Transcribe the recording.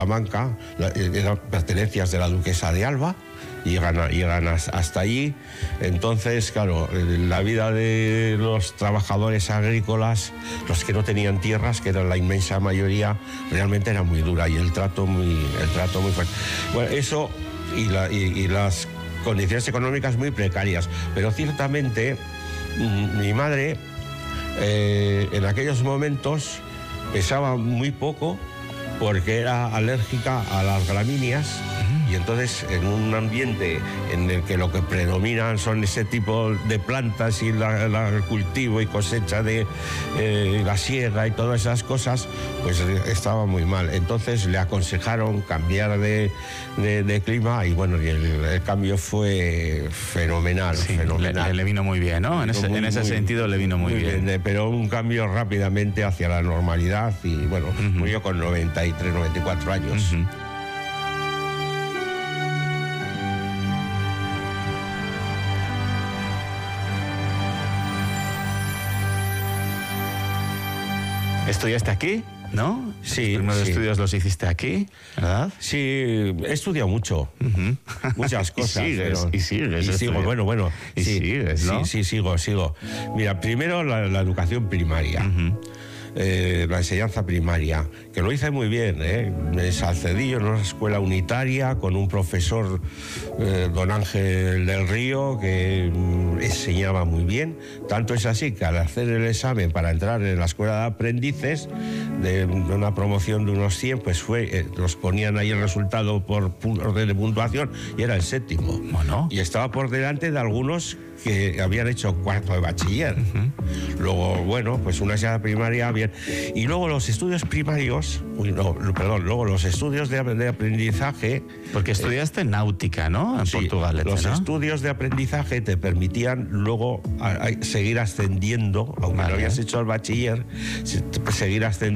Salamanca, eran pertenencias de la duquesa de Alba, llegan hasta allí. Entonces, claro, la vida de los trabajadores agrícolas, los que no tenían tierras, que eran la inmensa mayoría, realmente era muy dura y el trato muy fuerte. Bueno, eso y las condiciones económicas muy precarias, pero ciertamente mi madre en aquellos momentos pesaba muy poco porque era alérgica a las gramíneas. Y entonces, en un ambiente en el que lo que predominan son ese tipo de plantas y el cultivo y cosecha de la siega y todas esas cosas, pues estaba muy mal. Entonces le aconsejaron cambiar de clima y bueno, y el cambio fue fenomenal. Sí, fenomenal. Le vino muy bien, ¿no? En ese sentido le vino muy bien. Pero un cambio rápidamente hacia la normalidad y bueno, murió con 93, 94 años. ¿Estudiaste aquí? ¿No? Sí. Los primeros estudios los hiciste aquí, ¿verdad? Sí, he estudiado mucho. Muchas cosas. Y sigues. Y sigo, bueno. Y sí, sigues, ¿no? Sí, sigo. Mira, primero la educación primaria. La enseñanza primaria, que lo hice muy bien, en Salcedillo, en una escuela unitaria, con un profesor, don Ángel del Río, que enseñaba muy bien. Tanto es así que al hacer el examen para entrar en la escuela de aprendices, de una promoción de unos 100, pues nos ponían ahí el resultado por orden de puntuación y era el 7º. Bueno. Y estaba por delante de algunos que habían hecho 4º de bachiller. Luego, bueno, pues una enseñanza primaria bien. Y luego los estudios primarios, luego los estudios de aprendizaje. Porque estudiaste náutica, ¿no? En Portugal, los ¿no? estudios de aprendizaje te permitían luego seguir ascendiendo, aunque no habías hecho el bachiller, seguir ascendiendo